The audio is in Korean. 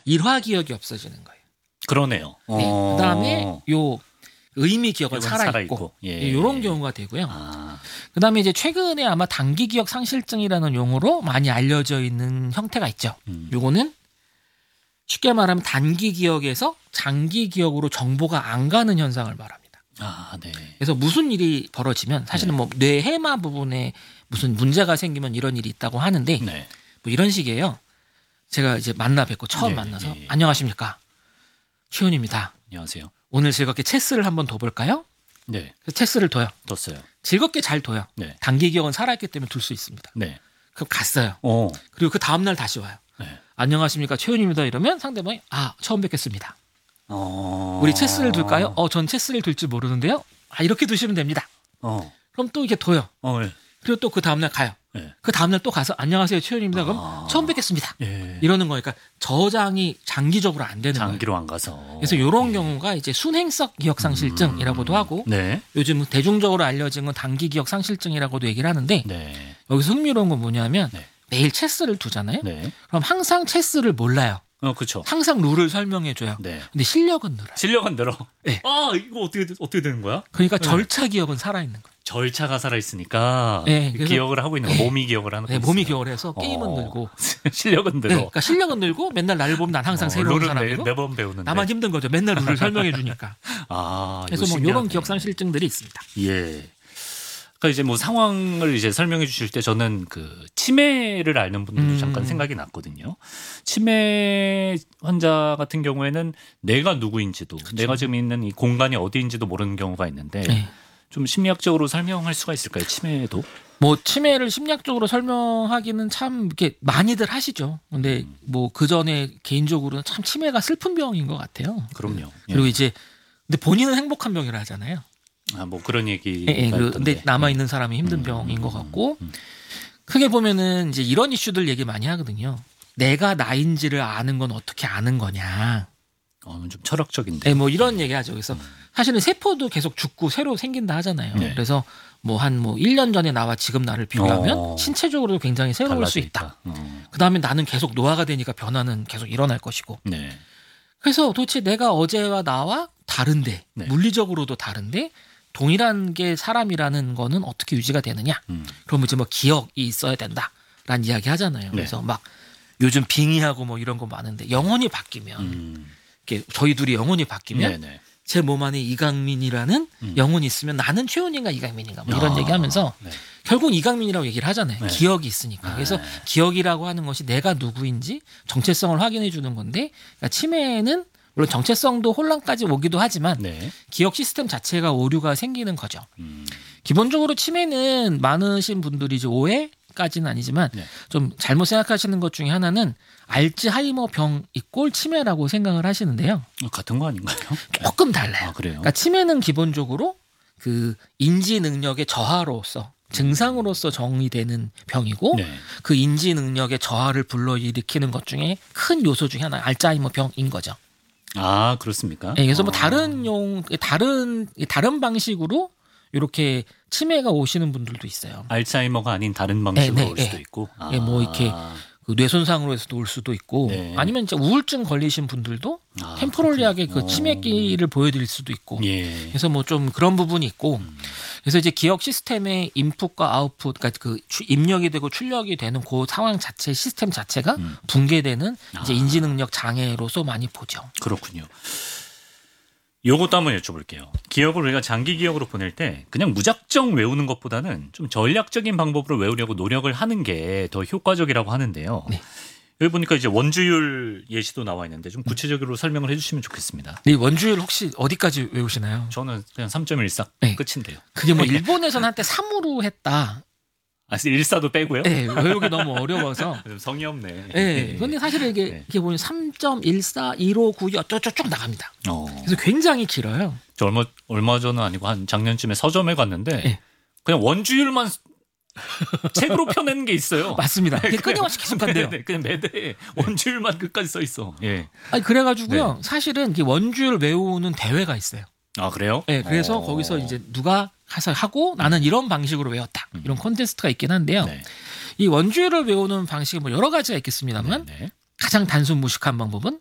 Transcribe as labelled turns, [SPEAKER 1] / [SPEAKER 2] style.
[SPEAKER 1] 일화 기억이 없어지는 거예요.
[SPEAKER 2] 그러네요.
[SPEAKER 1] 네. 그다음에 요 의미 기억은 살아있고
[SPEAKER 2] 예.
[SPEAKER 1] 이런 경우가 되고요. 그다음에 이제 최근에 아마 단기 기억 상실증이라는 용어로 많이 알려져 있는 형태가 있죠. 요거는 쉽게 말하면 단기 기억에서 장기 기억으로 정보가 안 가는 현상을 말합니다.
[SPEAKER 2] 네.
[SPEAKER 1] 그래서 무슨 일이 벌어지면 사실은 뭐 뇌 해마 부분에 무슨 문제가 생기면 이런 일이 있다고 하는데
[SPEAKER 2] 네.
[SPEAKER 1] 뭐 이런 식이에요. 제가 이제 만나 뵙고 처음 만나서 안녕하십니까. 최훈입니다.
[SPEAKER 2] 안녕하세요.
[SPEAKER 1] 오늘 즐겁게 체스를 한번 둬볼까요?
[SPEAKER 2] 네.
[SPEAKER 1] 체스를 둬요.
[SPEAKER 2] 뒀어요.
[SPEAKER 1] 즐겁게 잘 둬요.
[SPEAKER 2] 네.
[SPEAKER 1] 단기 기억은 살아있기 때문에 둘 수 있습니다.
[SPEAKER 2] 네.
[SPEAKER 1] 그럼 갔어요. 그리고 그 다음날 다시 와요.
[SPEAKER 2] 네.
[SPEAKER 1] 안녕하십니까 최훈입니다. 이러면 상대방이 처음 뵙겠습니다. 우리 체스를 둘까요? 전 체스를 둘 줄 모르는데요. 이렇게 두시면 됩니다. 그럼 또 이렇게 둬요.
[SPEAKER 2] 네.
[SPEAKER 1] 그리고 또 그 다음날 가요.
[SPEAKER 2] 네.
[SPEAKER 1] 그 다음날 또 가서 안녕하세요 최훈입니다. 그럼 처음 뵙겠습니다.
[SPEAKER 2] 예.
[SPEAKER 1] 이러는 거니까 저장이 장기적으로 안 되는 거예요.
[SPEAKER 2] 장기로 안 가서.
[SPEAKER 1] 그래서 이런 경우가 이제 순행성 기억상실증이라고도 하고
[SPEAKER 2] 네.
[SPEAKER 1] 요즘 대중적으로 알려진 건 단기 기억상실증이라고도 얘기를 하는데
[SPEAKER 2] 네.
[SPEAKER 1] 여기서 흥미로운 건 뭐냐면
[SPEAKER 2] 네.
[SPEAKER 1] 매일 체스를 두잖아요.
[SPEAKER 2] 네.
[SPEAKER 1] 그럼 항상 체스를 몰라요.
[SPEAKER 2] 그렇죠.
[SPEAKER 1] 항상 룰을 설명해줘요.
[SPEAKER 2] 네.
[SPEAKER 1] 근데 실력은 늘어요.
[SPEAKER 2] 실력은 늘어.
[SPEAKER 1] 네.
[SPEAKER 2] 이거 어떻게 되는 거야?
[SPEAKER 1] 그러니까 절차 기억은 살아있는 거예요.
[SPEAKER 2] 절차가 살아 있으니까
[SPEAKER 1] 네,
[SPEAKER 2] 기억을 하고 있는 거. 몸이 기억을 하는 거.
[SPEAKER 1] 네, 몸이 기억을 해서 게임은 늘고
[SPEAKER 2] 실력은 늘어.
[SPEAKER 1] 네, 그러니까 실력은 늘고 맨날 나를 보면 난 항상 새로운
[SPEAKER 2] 룰은
[SPEAKER 1] 사람이고
[SPEAKER 2] 매번 배우는데.
[SPEAKER 1] 나만 힘든 거죠. 맨날 룰을 설명해 주니까. 그래서 뭐 이런 기억상실증들이 있습니다.
[SPEAKER 2] 예. 그러니까 이제 뭐 상황을 이제 설명해 주실 때 저는 그 치매를 앓는 분들도 잠깐 생각이 났거든요. 치매 환자 같은 경우에는 내가 누구인지도 그쵸. 내가 지금 있는 이 공간이 어디인지도 모르는 경우가 있는데 네. 좀 심리학적으로 설명할 수가 있을까요? 치매도?
[SPEAKER 1] 뭐 치매를 심리학적으로 설명하기는 참 이렇게 많이들 하시죠. 근데 뭐 그 전에 개인적으로는 참 치매가 슬픈 병인 것 같아요.
[SPEAKER 2] 그럼요.
[SPEAKER 1] 그리고 이제 근데 본인은 행복한 병이라 하잖아요.
[SPEAKER 2] 뭐 그런 얘기.
[SPEAKER 1] 근데 남아 있는 사람이 힘든 병인 것 같고 크게 보면은 이제 이런 이슈들 얘기 많이 하거든요. 내가 나인지를 아는 건 어떻게 아는 거냐.
[SPEAKER 2] 좀 철학적인데.
[SPEAKER 1] 네, 뭐 이런 얘기하죠. 그래서 사실은 세포도 계속 죽고 새로 생긴다 하잖아요.
[SPEAKER 2] 네.
[SPEAKER 1] 그래서 뭐 한 1년 전에 나와 지금 나를 비교하면 신체적으로도 굉장히 새로울 수 있다. 그다음에 나는 계속 노화가 되니까 변화는 계속 일어날 것이고.
[SPEAKER 2] 네.
[SPEAKER 1] 그래서 도대체 내가 어제와 나와 다른데
[SPEAKER 2] 네.
[SPEAKER 1] 물리적으로도 다른데 동일한 게 사람이라는 거는 어떻게 유지가 되느냐. 그러면 이제 뭐 기억이 있어야 된다라는 이야기 하잖아요.
[SPEAKER 2] 네.
[SPEAKER 1] 그래서 막 요즘 빙의하고 뭐 이런 거 많은데 영혼이 바뀌면 이렇게 저희 둘이 영혼이 바뀌면
[SPEAKER 2] 네네.
[SPEAKER 1] 제 몸 안에 이강민이라는 영혼이 있으면 나는 최훈인가 이강민인가 뭐 이런 얘기하면서
[SPEAKER 2] 네.
[SPEAKER 1] 결국 이강민이라고 얘기를 하잖아요.
[SPEAKER 2] 네.
[SPEAKER 1] 기억이 있으니까. 그래서 기억이라고 하는 것이 내가 누구인지 정체성을 확인해 주는 건데 그러니까 치매는 물론 정체성도 혼란까지 오기도 하지만
[SPEAKER 2] 네.
[SPEAKER 1] 기억 시스템 자체가 오류가 생기는 거죠. 기본적으로 치매는 많으신 분들이 이제 오해까지는 아니지만
[SPEAKER 2] 네.
[SPEAKER 1] 좀 잘못 생각하시는 것 중에 하나는 알츠하이머 병 이꼴 치매라고 생각을 하시는데요.
[SPEAKER 2] 같은 거 아닌가요?
[SPEAKER 1] 조금 달라요.
[SPEAKER 2] 그래요?
[SPEAKER 1] 그러니까 치매는 기본적으로 그 인지 능력의 저하로서 증상으로서 정의되는 병이고
[SPEAKER 2] 네.
[SPEAKER 1] 그 인지 능력의 저하를 불러일으키는 것 중에 큰 요소 중에 하나 알츠하이머 병인 거죠.
[SPEAKER 2] 그렇습니까?
[SPEAKER 1] 네, 그래서 뭐 다른 방식으로 이렇게 치매가 오시는 분들도 있어요.
[SPEAKER 2] 알츠하이머가 아닌 다른 방식으로 올 수도 있고.
[SPEAKER 1] 뭐 이렇게 그 뇌손상으로 해서도 올 수도 있고
[SPEAKER 2] 네.
[SPEAKER 1] 아니면 이제 우울증 걸리신 분들도 템포럴리하게 그 치매기를 보여드릴 수도 있고.
[SPEAKER 2] 예.
[SPEAKER 1] 그래서 뭐 좀 그런 부분이 있고. 그래서 이제 기억 시스템의 인풋과 아웃풋, 그러니까 그 입력이 되고 출력이 되는 그 상황 자체 시스템 자체가 붕괴되는 이제 인지 능력 장애로서 많이 보죠.
[SPEAKER 2] 그렇군요. 요것도 한번 여쭤볼게요. 기억을 우리가 장기 기억으로 보낼 때 그냥 무작정 외우는 것보다는 좀 전략적인 방법으로 외우려고 노력을 하는 게 더 효과적이라고 하는데요.
[SPEAKER 1] 네.
[SPEAKER 2] 여기 보니까 이제 원주율 예시도 나와 있는데 좀 구체적으로 설명을 해주시면 좋겠습니다.
[SPEAKER 1] 네, 원주율 혹시 어디까지 외우시나요?
[SPEAKER 2] 저는 그냥 3.14
[SPEAKER 1] 네.
[SPEAKER 2] 끝인데요.
[SPEAKER 1] 그게 뭐 일본에서는 한때 3으로 했다.
[SPEAKER 2] 1사도 빼고요?
[SPEAKER 1] 네, 외우기 너무 어려워서.
[SPEAKER 2] 좀 성의 없네.
[SPEAKER 1] 네, 근데 사실 이게 보면 3.14, 159 어쩌쭉 나갑니다. 그래서 굉장히 길어요.
[SPEAKER 2] 저 얼마 전은 아니고 한 작년쯤에 서점에 갔는데
[SPEAKER 1] 네.
[SPEAKER 2] 그냥 원주율만 책으로 펴내는 게 있어요.
[SPEAKER 1] 맞습니다. 끊임없이 계속 간대요.
[SPEAKER 2] 네, 그냥 매대에 원주율만 끝까지 써 있어. 예.
[SPEAKER 1] 그래가지고요. 사실은 원주율 외우는 대회가 있어요.
[SPEAKER 2] 그래요?
[SPEAKER 1] 네, 그래서 거기서 이제 누가 가서 하고 나는 이런 방식으로 외웠다. 이런 콘테스트가 있긴 한데요.
[SPEAKER 2] 네.
[SPEAKER 1] 이 원주율을 외우는 방식이 뭐 여러 가지가 있겠습니다만
[SPEAKER 2] 네.
[SPEAKER 1] 가장 단순 무식한 방법은